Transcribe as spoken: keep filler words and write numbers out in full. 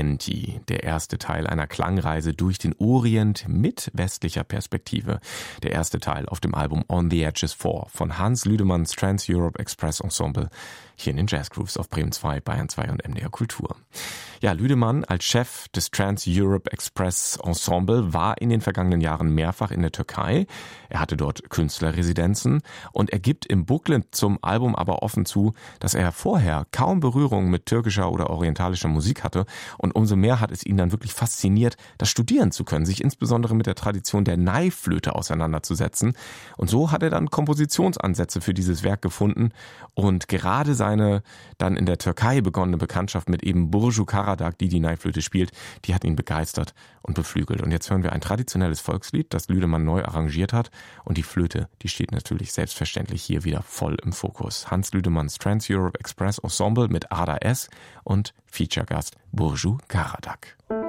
Orienti, der erste Teil einer Klangreise durch den Orient mit westlicher Perspektive. Der erste Teil auf dem Album On the Edges vier von Hans Lüdemanns Trans-Europe Express Ensemble hier in den Jazz Grooves auf Bremen zwei, Bayern zwei und M D R Kultur. Ja, Lüdemann als Chef des Trans-Europe Express Ensemble war in den vergangenen Jahren mehrfach in der Türkei. Er hatte dort Künstlerresidenzen und er gibt im Booklet zum Album aber offen zu, dass er vorher kaum Berührung mit türkischer oder orientalischer Musik hatte und umso mehr hat es ihn dann wirklich fasziniert, das studieren zu können, sich insbesondere mit der Tradition der Nai-Flöte auseinanderzusetzen. Und so hat er dann Kompositionsansätze für dieses Werk gefunden und gerade seine dann in der Türkei begonnene Bekanntschaft mit eben Burcu Karadağ, die die Nai-Flöte spielt, die hat ihn begeistert und beflügelt. Und jetzt hören wir ein traditionelles Volkslied, das Lüdemann neu arrangiert hat und die Flöte, die steht natürlich selbstverständlich hier wieder voll im Fokus. Hans Lüdemanns Trans-Europe Express Ensemble mit Ada S und Feature-Gast Burcu Karadağ.